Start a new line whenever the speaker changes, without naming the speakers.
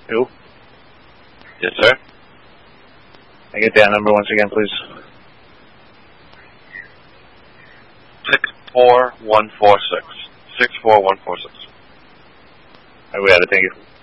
Who?
Yes, sir.
I get that number once again, please.
64146. 64146.
We had it, thank you.